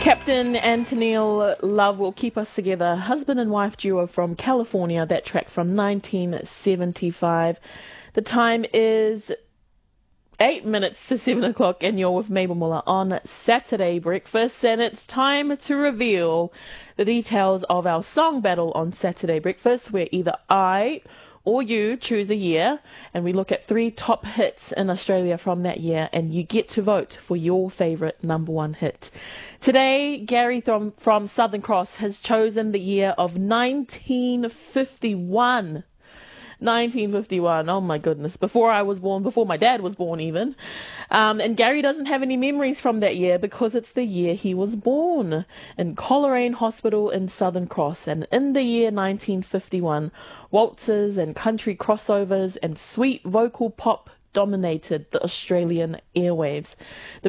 Captain and Tennille Love Will Keep Us Together, husband and wife duo from California, that track from 1975. The time is 8 minutes to 7 o'clock and you're with Mabel Muller on Saturday Breakfast, and it's time to reveal the details of our song battle on Saturday Breakfast, where either I or you choose a year and we look at 3 top hits in Australia from that year, and you get to vote for your favourite number 1 hit. Today, Gary from Southern Cross has chosen the year of 1951. 1951, oh my goodness, before I was born, before my dad was born even. And Gary doesn't have any memories from that year because it's the year he was born in Coleraine Hospital in Southern Cross. And in the year 1951, waltzes and country crossovers and sweet vocal pop dominated the Australian airwaves. The